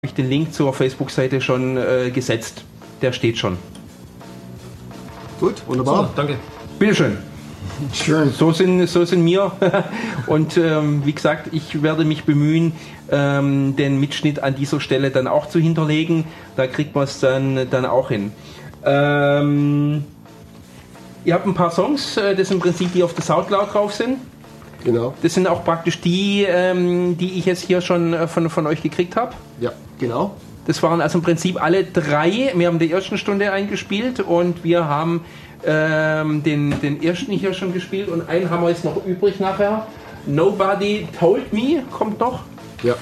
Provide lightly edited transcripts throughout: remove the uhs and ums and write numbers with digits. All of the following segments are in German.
ich den Link zur Facebook-Seite schon gesetzt. Der steht schon. Gut, wunderbar. So, danke. Bitteschön. Schön. So sind wir. Und wie gesagt, ich werde mich bemühen, den Mitschnitt an dieser Stelle dann auch zu hinterlegen. Da kriegt man es dann auch hin. Ihr habt ein paar Songs, das sind im Prinzip die auf der Soundcloud drauf sind. Genau. Das sind auch praktisch die ich jetzt hier schon von euch gekriegt habe. Ja, genau. Das waren also im Prinzip alle drei. Wir haben die ersten Stunde eingespielt und wir haben den ersten hier schon gespielt und einen haben wir jetzt noch übrig nachher. Nobody Told Me kommt noch. Ja.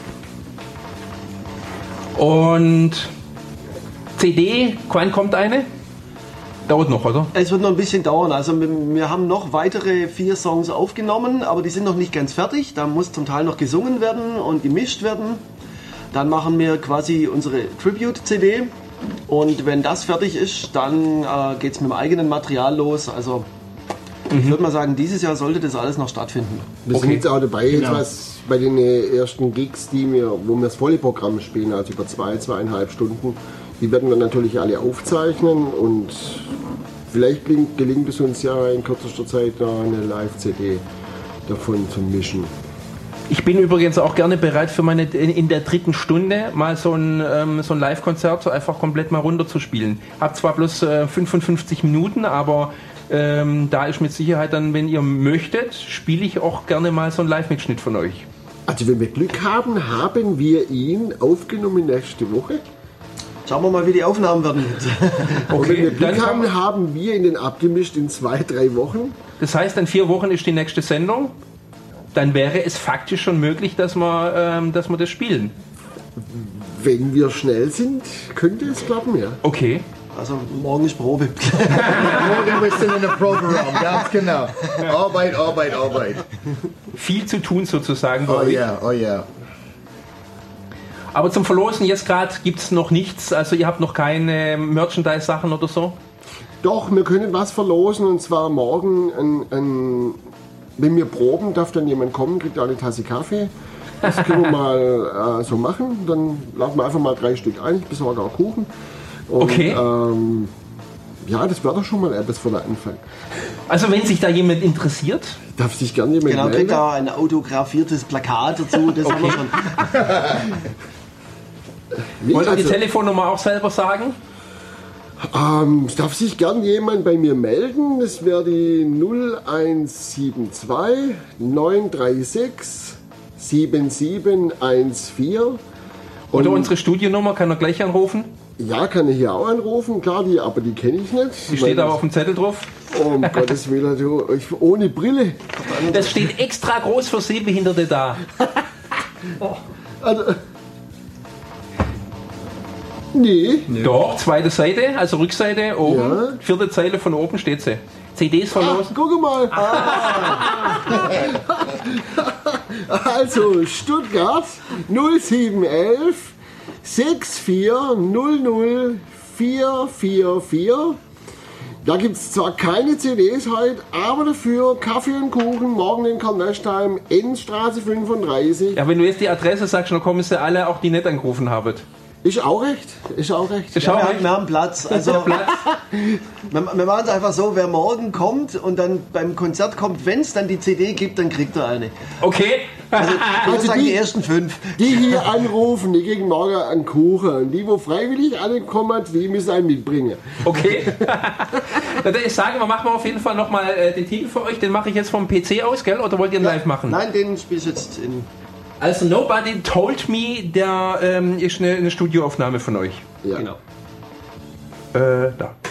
Und CD, wann kommt eine? Dauert noch, oder? Es wird noch ein bisschen dauern. Also wir haben noch weitere 4 Songs aufgenommen, aber die sind noch nicht ganz fertig. Da muss zum Teil noch gesungen werden und gemischt werden. Dann machen wir quasi unsere Tribute-CD. Und wenn das fertig ist, dann geht es mit dem eigenen Material los. Also ich würde mal sagen, dieses Jahr sollte das alles noch stattfinden. Wir sind jetzt auch dabei, jetzt was bei den ersten Gigs, wo wir das volle Programm spielen, also über 2,5 Stunden. Die werden wir natürlich alle aufzeichnen und vielleicht gelingt es uns ja in kürzester Zeit eine Live-CD davon zu mischen. Ich bin übrigens auch gerne bereit für in der dritten Stunde mal so ein Live-Konzert einfach komplett mal runterzuspielen. Hab zwar bloß 55 Minuten, aber da ist mit Sicherheit dann, wenn ihr möchtet, spiele ich auch gerne mal so einen Live-Mitschnitt von euch. Also wenn wir Glück haben, haben wir ihn aufgenommen nächste Woche. Schauen wir mal, wie die Aufnahmen werden. Und wenn wir Glück haben, haben wir ihn abgemischt in 2-3 Wochen. Das heißt, in 4 Wochen ist die nächste Sendung. Dann wäre es faktisch schon möglich, dass wir das spielen. Wenn wir schnell sind, könnte es klappen, ja. Okay. Also morgen ist Probe. Morgen wir sind in der Proberaum, ganz genau. Arbeit. Viel zu tun sozusagen bei Oh euch. ja, oh ja. Aber zum Verlosen jetzt gerade gibt es noch nichts. Also ihr habt noch keine Merchandise-Sachen oder so? Doch, wir können was verlosen und zwar morgen, wenn wir proben, darf dann jemand kommen, kriegt eine Tasse Kaffee. Das können wir mal so machen. Dann laden wir einfach mal 3 Stück ein, ich besorge auch Kuchen. Und, Okay. Ja, das wäre doch schon mal etwas für den Anfang. Also wenn sich da jemand interessiert, Darf sich gerne jemand Genau, melden? kriegt da ein autografiertes Plakat dazu. Das haben wir schon. wollt ihr die Telefonnummer auch selber sagen? Es darf sich gern jemand bei mir melden. Das wäre die 0172 936 7714. Oder unsere Studionummer, kann er gleich anrufen? Ja, kann ich hier auch anrufen, klar, aber die kenne ich nicht. Die steht aber auf dem Zettel drauf. Oh, um Gottes Willen, du, ohne Brille. Das steht extra groß für Sehbehinderte da. Also, nee. Doch, zweite Seite, also Rückseite oben, Ja. 4. Zeile von oben steht sie. CDs verlosen. Guck mal. Also, Stuttgart 0711 6400 444. Da gibt es zwar keine CDs heute, aber dafür Kaffee und Kuchen morgen in Karl-Neschtheim, Innenstraße 35. Ja, wenn du jetzt die Adresse sagst, dann kommen sie alle, auch die nicht angerufen haben. Ist auch recht. Ist auch recht. Schau Ja, mal, wir haben Platz. Also, Platz. wir machen es einfach so, wer morgen kommt und dann beim Konzert kommt, wenn es dann die CD gibt, dann kriegt er eine. Okay. Also ich Also sagen, die- die ersten 5. Die hier anrufen, die kriegen morgen einen Kuchen. Und die, wo freiwillig ankommen, die müssen einen mitbringen. Okay. Dann würde ich sagen, wir machen auf jeden Fall nochmal den Titel für euch. Den mache ich jetzt vom PC aus, gell? Oder wollt ihr ihn live machen? Nein, den spielst du jetzt in. Also Nobody Told Me, der ist eine Studioaufnahme von euch. Ja. Genau. Da.